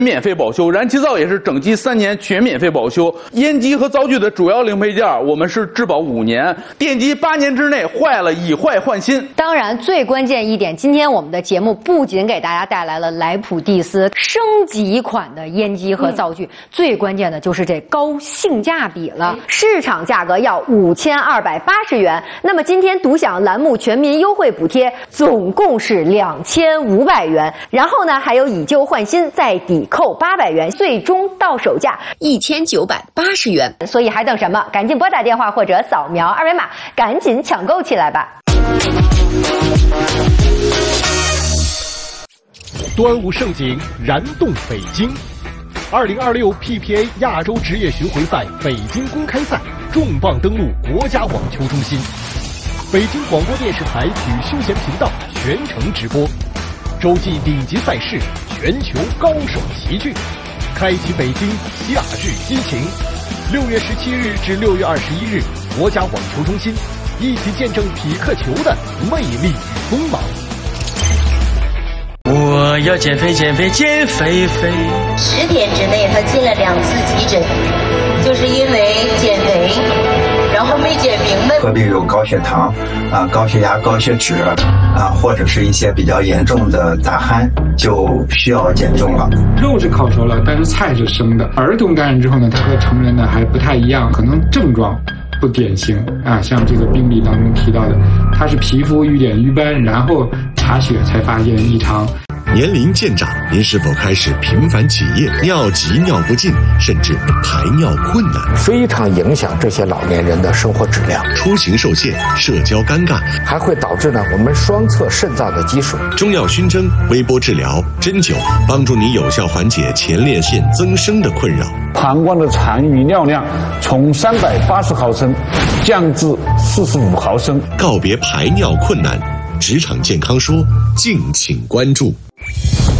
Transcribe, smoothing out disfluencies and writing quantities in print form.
免费保修，燃气灶也是整机3年全免费保修。烟机和灶具的主要零配件我们是质保5年，电机8年之内坏了以坏换新。 当然，最关键一点，今天我们的节目不仅给大家带来了莱普蒂斯升级款的烟机和灶具，最关键的就是这高性价比了。市场价格要5280元，那么今天独享栏目全民优惠补贴总共是2500元，然后呢还有以旧换新再抵扣800元，最终到手价1980元。所以还等什么？赶紧拨打电话或者扫描二维码，赶紧抢购起来吧！ 端午盛景燃动北京，2026 PPA 亚洲职业巡回赛北京公开赛重磅登陆国家网球中心，北京广播电视台体育休闲频道全程直播，洲际顶级赛事，全球高手齐聚，开启北京夏日激情。6月17日至6月21日，国家网球中心，一起见证匹克球的魅力与锋芒。 我要减肥减肥减肥肥。 10天之内他进了2次急诊，就是因为减肥，然后没减明白。 特别有高血糖高血压、高血脂或者是一些比较严重的大汗，就需要减重了。 肉是烤熟了，但是菜是生的。儿童感染之后呢，它和成人呢还不太一样，可能症状不典型像这个病例当中提到的，它是皮肤遇点瘀斑，然后查血才发现异常。 年龄渐长，您是否开始频繁起夜、尿急尿不尽，甚至排尿困难？ 非常影响这些老年人的生活质量。 出行受限，社交尴尬， 还会导致我们双侧肾脏的积水。 中药熏蒸、微波治疗、针灸，帮助你有效缓解前列腺增生的困扰。 膀胱的残余尿量从380毫升降至45毫升， 告别排尿困难。职场健康说，敬请关注。